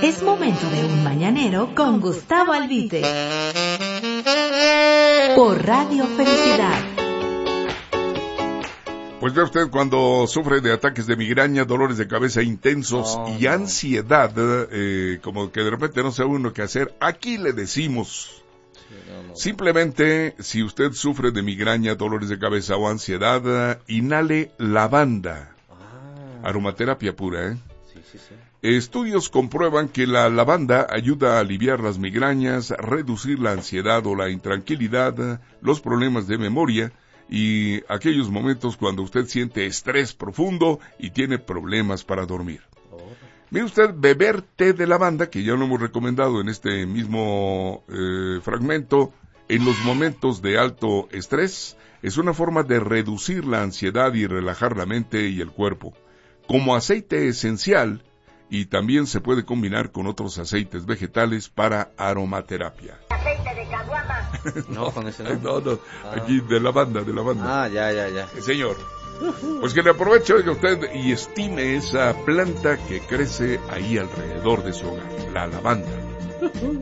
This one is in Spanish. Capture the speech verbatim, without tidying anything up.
Es momento de un mañanero con Gustavo Albite. Por Radio Felicidad. Pues ve usted, cuando sufre de ataques de migraña, dolores de cabeza intensos No, y no. ansiedad, eh, como que de repente no sabe uno qué hacer, aquí le decimos, Sí, no, no. simplemente, si usted sufre de migraña, dolores de cabeza o ansiedad, inhale lavanda, Ah, aromaterapia pura, ¿eh? sí, sí, sí. Estudios comprueban que la lavanda ayuda a aliviar las migrañas, reducir la ansiedad o la intranquilidad, los problemas de memoria y aquellos momentos cuando usted siente estrés profundo y tiene problemas para dormir. Oh, Mire usted, beber té de lavanda, que ya lo hemos recomendado en este mismo eh, fragmento, en los momentos de alto estrés, es una forma de reducir la ansiedad y relajar la mente y el cuerpo. Como aceite esencial, y también se puede combinar con otros aceites vegetales para aromaterapia. Aceite de caguama. no, con ese no. No, no, Ah. aquí de lavanda, de lavanda. Ah, ya, ya, ya. Eh, Señor, pues que le aproveche, oiga usted, y estime esa planta que crece ahí alrededor de su hogar, la lavanda.